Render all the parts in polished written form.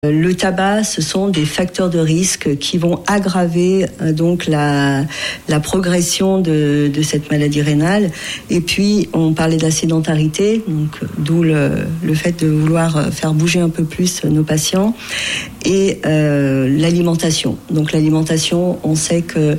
Le tabac, ce sont des facteurs de risque qui vont aggraver donc la progression de cette maladie rénale. Et puis, on parlait de la sédentarité, donc d'où le fait de vouloir faire bouger un peu plus nos patients. Et l'alimentation. Donc l'alimentation, on sait que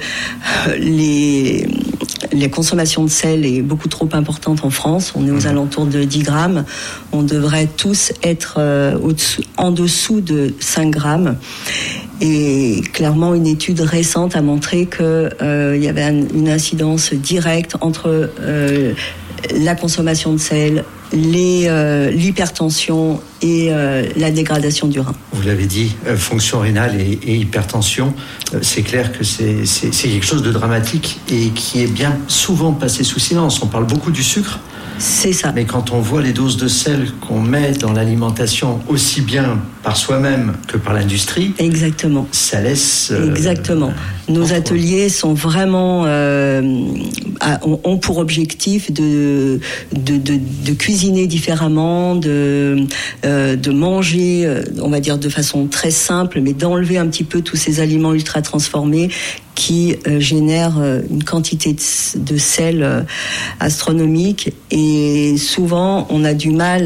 les consommations de sel est beaucoup trop importante en France. On est aux alentours de 10 grammes. On devrait tous être en dessous de 5 grammes. Et clairement, une étude récente a montré qu'il y avait une incidence directe entre la consommation de sel, l'hypertension et la dégradation du rein. Vous l'avez dit, fonction rénale et hypertension, c'est clair que c'est quelque chose de dramatique et qui est bien souvent passé sous silence. On parle beaucoup du sucre. C'est ça. Mais quand on voit les doses de sel qu'on met dans l'alimentation, aussi bien par soi-même que par l'industrie, exactement, ça laisse... Exactement. Nos ateliers sont vraiment ont pour objectif de cuisiner différemment, de manger, on va dire de façon très simple, mais d'enlever un petit peu tous ces aliments ultra transformés qui génèrent une quantité de sel astronomique. Et souvent, on a du mal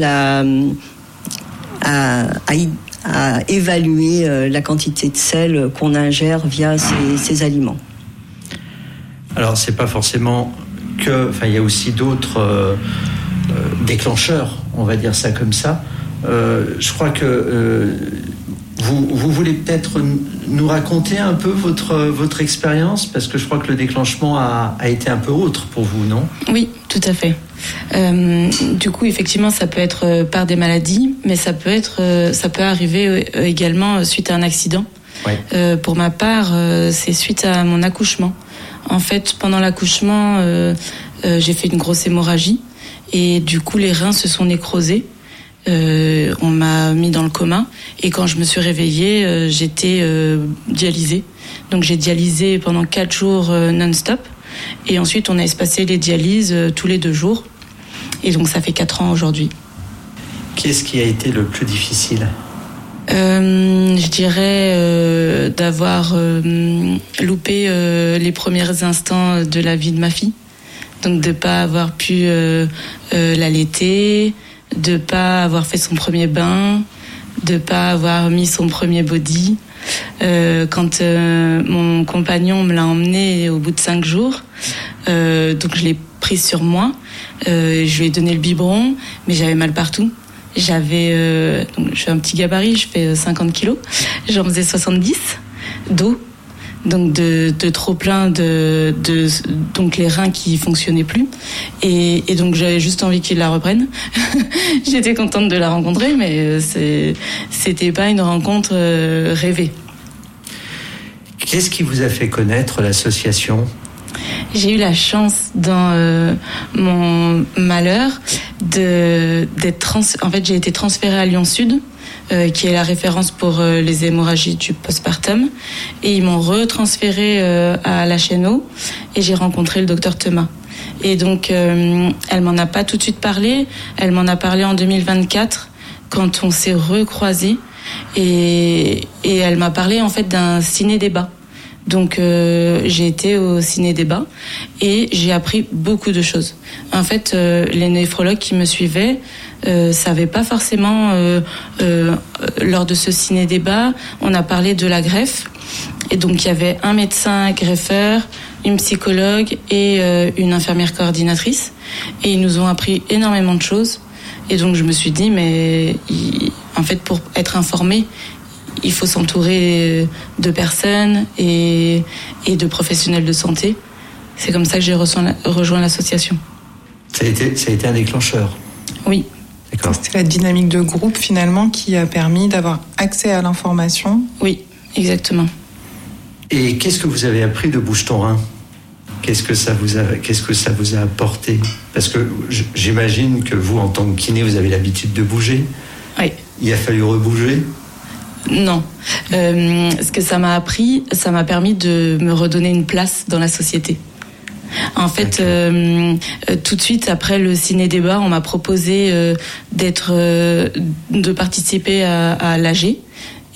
à évaluer la quantité de sel qu'on ingère via ces aliments. Alors, c'est pas forcément que... Enfin, il y a aussi d'autres déclencheurs, on va dire ça comme ça. Je crois que... Vous voulez peut-être nous raconter un peu votre expérience, parce que je crois que le déclenchement a été un peu autre pour vous, non ? Oui, tout à fait. Du coup, effectivement, ça peut être par des maladies, mais ça peut arriver également suite à un accident. Ouais. Pour ma part, c'est suite à mon accouchement. En fait, pendant l'accouchement, j'ai fait une grosse hémorragie et du coup, les reins se sont nécrosés. On m'a mis dans le coma et quand je me suis réveillée, j'étais dialysée. Donc j'ai dialysé pendant 4 jours non-stop et ensuite on a espacé les dialyses tous les 2 jours et donc ça fait 4 ans aujourd'hui. Qu'est-ce qui a été le plus difficile ? Je dirais d'avoir loupé les premiers instants de la vie de ma fille. Donc de pas avoir pu l'allaiter, de pas avoir fait son premier bain, de pas avoir mis son premier body. Quand mon compagnon me l'a emmené au bout de 5 jours, donc je l'ai prise sur moi, je lui ai donné le biberon, mais j'avais mal partout. Je fais un petit gabarit, je fais 50 kilos, j'en faisais 70 d'eau. Donc de trop plein donc les reins qui fonctionnaient plus et donc j'avais juste envie qu'ils la reprennent. J'étais contente de la rencontrer, mais c'était pas une rencontre rêvée. Qu'est-ce qui vous a fait connaître l'association ? J'ai eu la chance dans mon malheur en fait j'ai été transférée à Lyon Sud, qui est la référence pour les hémorragies du postpartum, et ils m'ont retransférée à la Chéneau et j'ai rencontré le docteur Thomas. Et donc elle m'en a pas tout de suite parlé, elle m'en a parlé en 2024 quand on s'est recroisés et elle m'a parlé en fait d'un ciné-débat. Donc j'ai été au ciné-débat et j'ai appris beaucoup de choses. En fait, les néphrologues qui me suivaient savaient pas forcément, lors de ce ciné-débat, on a parlé de la greffe. Et donc il y avait un médecin greffeur, une psychologue et une infirmière coordinatrice. Et ils nous ont appris énormément de choses. Et donc je me suis dit, mais en fait, pour être informé, il faut s'entourer de personnes et de professionnels de santé. C'est comme ça que j'ai rejoint l'association. Ça a été un déclencheur. Oui. D'accord. C'était la dynamique de groupe finalement qui a permis d'avoir accès à l'information. Oui, exactement. Et qu'est-ce que vous avez appris de Bouge ton rein ? Qu'est-ce que ça vous a apporté ? Parce que j'imagine que vous, en tant que kiné, vous avez l'habitude de bouger. Oui. Il a fallu rebouger ? Non. Ce que ça m'a appris, ça m'a permis de me redonner une place dans la société. En fait, tout de suite après le ciné-débat, on m'a proposé de participer à l'AG,